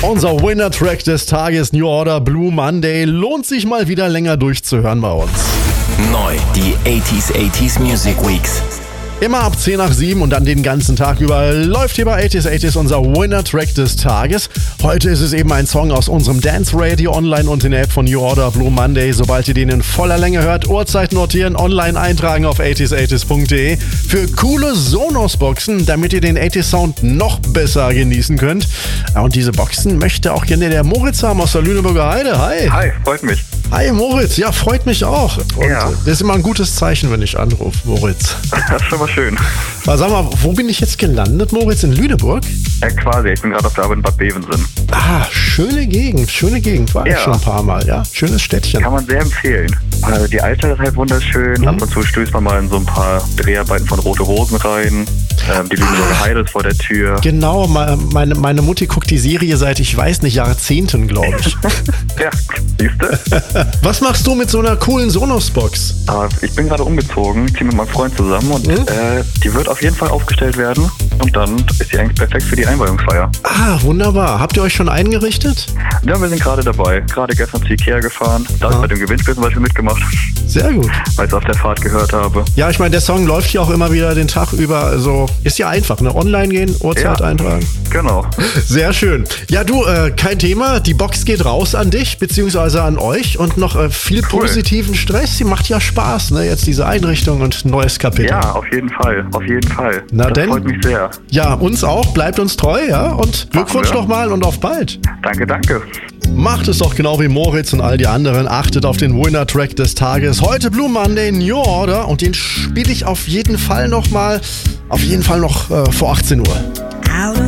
Unser Winner-Track des Tages, New Order, Blue Monday, lohnt sich mal wieder länger durchzuhören bei uns. Neu, die 80s Music Weeks. Immer ab 10 nach 7 und dann den ganzen Tag über läuft hier bei 80s unser Winner-Track des Tages. Heute ist es eben ein Song aus unserem Dance Radio online und in der App von New Order, Blue Monday. Sobald ihr den in voller Länge hört, Uhrzeit notieren, online eintragen auf 80s.de für coole Sonos-Boxen, damit ihr den 80s-Sound noch besser genießen könnt. Und diese Boxen möchte auch gerne der Moritz haben aus der Lüneburger Heide. Hi. Hi, freut mich. Hi Moritz, ja, freut mich auch. Und Ja. das ist immer ein gutes Zeichen, wenn ich anrufe, Moritz. Das ist schon mal schön. Sag mal, wo bin ich jetzt gelandet, Moritz? In Lüneburg? Ja, quasi. Ich bin gerade auf der Arbeit in Bad Bevensen. Ah, schöne Gegend. War ich Ja. schon ein paar Mal, ja. Schönes Städtchen. Kann man sehr empfehlen. Also die Altstadt ist halt wunderschön. Ab und zu stößt man mal in so ein paar Dreharbeiten von Rote Rosen rein. Die Lüneburger Heide ist vor der Tür. Genau, meine Mutti guckt die Serie seit, ich weiß nicht, Jahrzehnten, glaube ich. Ja, siehste. Was machst du mit so einer coolen Sonos-Box? Ich bin gerade umgezogen, ziehe mit meinem Freund zusammen und die wird auf jeden Fall aufgestellt werden. Und dann ist sie eigentlich perfekt für die Einweihungsfeier. Ah, wunderbar. Habt ihr euch schon eingerichtet? Ja, wir sind gerade dabei. Gerade gestern zu Ikea gefahren. Da habe ich bei dem Gewinnspiel zum Beispiel mitgemacht, Sehr gut. weil ich es auf der Fahrt gehört habe. Ja, ich meine, der Song läuft ja auch immer wieder den Tag über. Also ist ja einfach, ne? Online gehen, Uhrzeit Ja. eintragen. Genau. Sehr schön. Ja, du, kein Thema. Die Box geht raus an dich, beziehungsweise an euch und noch viel Cool. positiven Stress. Sie macht ja Spaß, ne? Jetzt diese Einrichtung und neues Kapitel. Ja, auf jeden Fall. Auf jeden Fall. Na das denn? freut mich sehr. Ja, uns auch. Bleibt uns treu, ja? Und Glückwunsch wir. nochmal und auf bald. Danke, danke. Macht es doch genau wie Moritz und all die anderen. Achtet auf den Winner-Track des Tages. Heute Blue Monday, New Order. Und den spiele ich auf jeden Fall noch vor 18 Uhr.